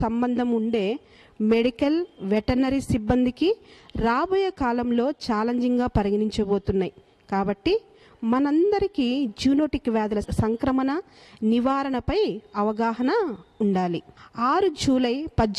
సంబంధం ఉండే medical veterinary సిబ్బందికి రాబోయే కాలంలో ఛాలెంజింగ్గా పరిగణించబోతున్నాయి. కాబట్టి మనందరికీ జూనోటిక్ వ్యాధుల సంక్రమణ నివారణపై అవగాహన ఉండాలి. 6 జూలై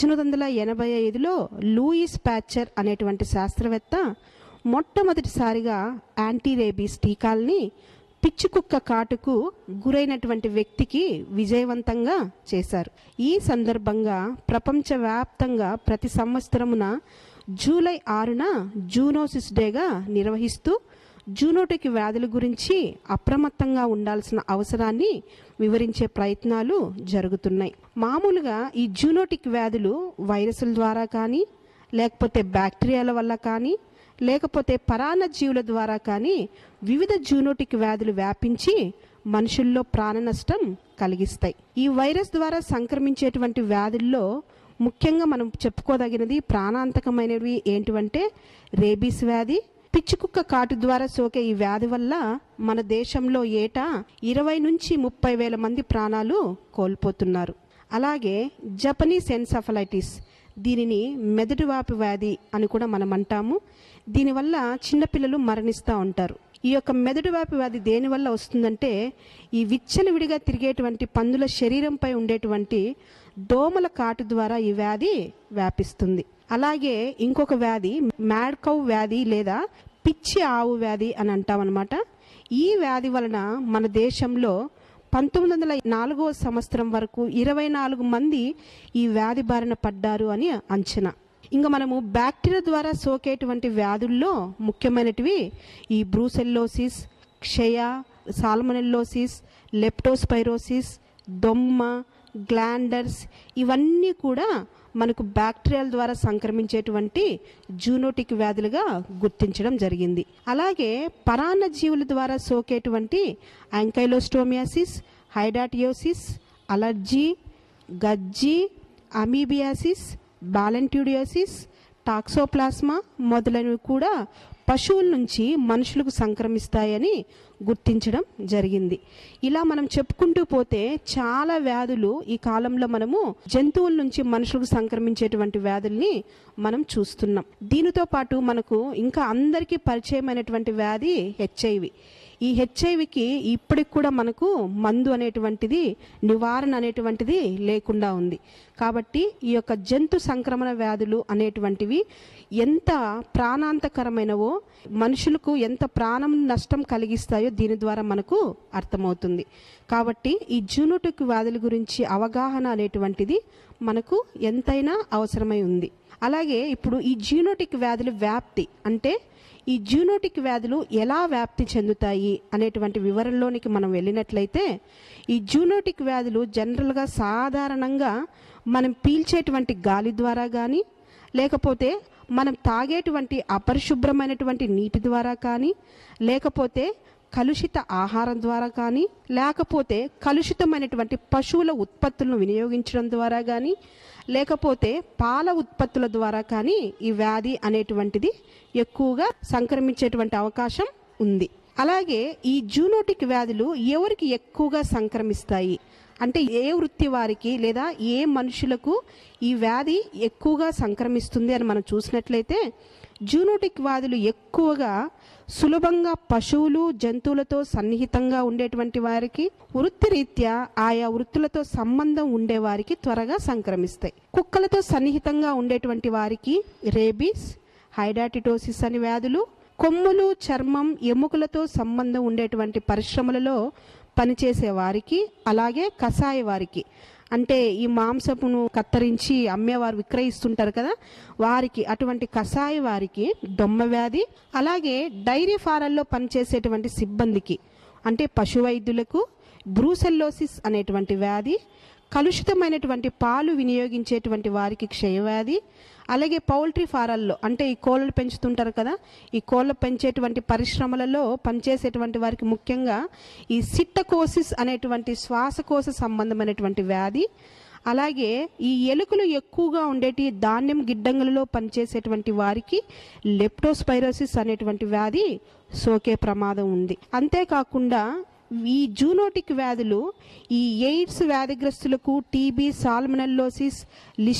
1885లో లూయిస్ ప్యాచర్ అనేటువంటి శాస్త్రవేత్త మొట్టమొదటిసారిగా యాంటీ రేబీస్ టీకాల్ని పిచ్చికుక్క కాటుకు గురైనటువంటి వ్యక్తికి విజయవంతంగా చేశారు. ఈ సందర్భంగా ప్రపంచవ్యాప్తంగా ప్రతి సంవత్సరమున జూలై 6న జూనోసిస్ డేగా నిర్వహిస్తూ జూనోటిక్ వ్యాధుల గురించి అప్రమత్తంగా ఉండాల్సిన అవసరాన్ని వివరించే ప్రయత్నాలు జరుగుతున్నాయి. మామూలుగా ఈ జూనోటిక్ వ్యాధులు వైరస్ల ద్వారా కానీ, లేకపోతే బ్యాక్టీరియాల వల్ల కానీ, లేకపోతే పరాన్నజీవుల ద్వారా కానీ వివిధ జూనోటిక్ వ్యాధులు వ్యాపించి మనుషుల్లో ప్రాణ నష్టం కలిగిస్తాయి. ఈ వైరస్ ద్వారా సంక్రమించేటువంటి వ్యాధుల్లో ముఖ్యంగా మనం చెప్పుకోదగినది ప్రాణాంతకమైనవి ఏంటివంటే రేబీస్ వ్యాధి. పిచ్చికుక్క కాటు ద్వారా సోకే ఈ వ్యాధి వల్ల మన దేశంలో ఏటా 20 నుంచి 30 వేల మంది ప్రాణాలు కోల్పోతున్నారు. అలాగే జపనీస్ ఎన్సెఫలైటిస్, దీనిని మెదడువాపు వ్యాధి అని కూడా మనం అంటాము. దీనివల్ల చిన్నపిల్లలు మరణిస్తూ ఉంటారు. ఈ యొక్క మెదడువాపు వ్యాధి దేనివల్ల వస్తుందంటే ఈ విచ్చలవిడిగా తిరిగేటువంటి పందుల శరీరంపై ఉండేటువంటి దోమల కాటు ద్వారా ఈ వ్యాధి వ్యాపిస్తుంది. అలాగే ఇంకొక వ్యాధి మ్యాడ్ కౌ వ్యాధి లేదా పిచ్చి ఆవు వ్యాధి అని అంటామన్నమాట. ఈ వ్యాధి వలన మన దేశంలో 1904వ సంవత్సరం వరకు 24 మంది ఈ వ్యాధి బారిన పడ్డారు అని అంచనా. ఇంకా మనము బ్యాక్టీరియా ద్వారా సోకేటువంటి వ్యాధుల్లో ముఖ్యమైనటివి ఈ బ్రూసెల్లోసిస్, క్షయ, సాల్మొనెల్లోసిస్, లెప్టోస్పైరోసిస్, దొమ్మ, గ్లాండర్స్, ఇవన్నీ కూడా మనకు బ్యాక్టీరియాల ద్వారా సంక్రమించేటువంటి జూనోటిక్ వ్యాధులుగా గుర్తించడం జరిగింది. అలాగే పరాన్నజీవుల ద్వారా సోకేటువంటి యాంకైలోస్టోమియాసిస్, హైడాటియోసిస్, అలర్జీ, గజ్జి, అమీబియాసిస్, బాలెంట్యూడియోసిస్, టాక్సోప్లాస్మా మొదలైనవి కూడా పశువుల నుంచి మనుషులకు సంక్రమిస్తాయని గుర్తించడం జరిగింది. ఇలా మనం చెప్పుకుంటూ పోతే చాలా వ్యాధులు ఈ కాలంలో మనము జంతువుల నుంచి మనుషులకు సంక్రమించేటువంటి వ్యాధుల్ని మనం చూస్తున్నాం. దీనితో పాటు మనకు ఇంకా అందరికీ పరిచయమైనటువంటి వ్యాధి హెచ్ఐవి. ఈ హెచ్ఐవికి ఇప్పటికి కూడా మనకు మందు అనేటువంటిది, నివారణ అనేటువంటిది లేకుండా ఉంది. కాబట్టి ఈ యొక్క జంతు సంక్రమణ వ్యాధులు అనేటువంటివి ఎంత ప్రాణాంతకరమైనవో, మనుషులకు ఎంత ప్రాణం నష్టం కలిగిస్తాయో దీని ద్వారా మనకు అర్థమవుతుంది. కాబట్టి ఈ జూనోటిక్ వ్యాధుల గురించి అవగాహన అనేటువంటిది మనకు ఎంతైనా అవసరమై ఉంది. అలాగే ఇప్పుడు ఈ జూనోటిక్ వ్యాధుల వ్యాప్తి అంటే ఈ జూనోటిక్ వ్యాధులు ఎలా వ్యాప్తి చెందుతాయి అనేటువంటి వివరంలోనికి మనం వెళ్ళినట్లయితే ఈ జూనోటిక్ వ్యాధులు జనరల్గా సాధారణంగా మనం పీల్చేటువంటి గాలి ద్వారా కానీ, లేకపోతే మనం తాగేటువంటి అపరిశుభ్రమైనటువంటి నీటి ద్వారా కానీ, లేకపోతే కలుషిత ఆహారం ద్వారా కానీ, లేకపోతే కలుషితమైనటువంటి పశువుల ఉత్పత్తులను వినియోగించడం ద్వారా కానీ, లేకపోతే పాల ఉత్పత్తుల ద్వారా కానీ ఈ వ్యాధి అనేటువంటిది ఎక్కువగా సంక్రమించేటువంటి అవకాశం ఉంది. అలాగే ఈ జూనోటిక్ వ్యాధులు ఎవరికి ఎక్కువగా సంక్రమిస్తాయి అంటే ఏ వృత్తి వారికి లేదా ఏ మనుషులకు ఈ వ్యాధి ఎక్కువగా సంక్రమిస్తుంది అని మనం చూసినట్లయితే జూనోటిక్ వ్యాధులు ఎక్కువగా సులభంగా పశువులు, జంతువులతో సన్నిహితంగా ఉండేటువంటి వారికి, వృత్తిరీత్యా ఆయా వృత్తులతో సంబంధం ఉండేవారికి త్వరగా సంక్రమిస్తాయి. కుక్కలతో సన్నిహితంగా ఉండేటువంటి వారికి రేబీస్, హైడాటిటోసిస్ అని వ్యాధులు, కొమ్ములు, చర్మం, ఎముకలతో సంబంధం ఉండేటువంటి పరిశ్రమలలో పనిచేసే వారికి, అలాగే కషాయ వారికి అంటే ఈ మాంసపును కత్తిరించి అమ్మేవారు విక్రయిస్తుంటారు కదా, వారికి అటువంటి కషాయ వారికి దొమ్మ వ్యాధి, అలాగే డైరీ ఫారాల్లో పనిచేసేటువంటి సిబ్బందికి అంటే పశు వైద్యులకు బ్రూసెల్లోసిస్ అనేటువంటి వ్యాధి, కలుషితమైనటువంటి పాలు వినియోగించేటువంటి వారికి క్షయవ్యాధి, అలాగే పౌల్ట్రీ ఫారాల్లో అంటే ఈ కోళ్ళను పెంచుతుంటారు కదా, ఈ కోళ్ళ పెంచేటువంటి పరిశ్రమలలో పనిచేసేటువంటి వారికి ముఖ్యంగా ఈ సిట్టకోసిస్ అనేటువంటి శ్వాసకోశ సంబంధమైనటువంటి వ్యాధి, అలాగే ఈ ఎలుకలు ఎక్కువగా ఉండేటి ధాన్యం గిడ్డంగులలో పనిచేసేటువంటి వారికి లెప్టోస్పైరోసిస్ అనేటువంటి వ్యాధి సోకే ప్రమాదం ఉంది. అంతేకాకుండా ఈ జూనోటిక్ వ్యాధులు ఈ ఎయిడ్స్ వ్యాధిగ్రస్తులకు టీబీ, సాల్మనెల్లోసిస్,